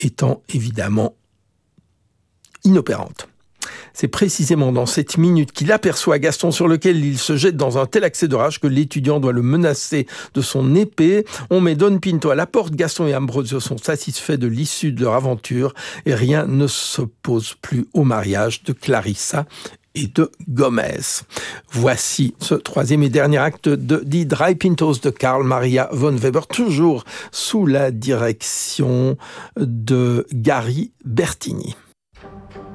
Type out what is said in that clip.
étant évidemment inopérante. C'est précisément dans cette minute qu'il aperçoit Gaston sur lequel il se jette dans un tel accès de rage que l'étudiant doit le menacer de son épée. On met Don Pinto à la porte. Gaston et Ambrosio sont satisfaits de l'issue de leur aventure et rien ne s'oppose plus au mariage de Clarissa et de Gomez. Voici ce troisième et dernier acte de Die Drei Pintos de Karl Maria von Weber, toujours sous la direction de Gary Bertini.